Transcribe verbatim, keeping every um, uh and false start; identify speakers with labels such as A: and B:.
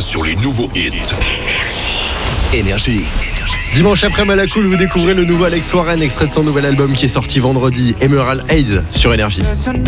A: sur les nouveaux hits. Énergie.
B: Dimanche après-midi à la cool, vous découvrez le nouveau Alex Warren, extrait de son nouvel album qui est sorti vendredi, Emerald Haze sur Énergie.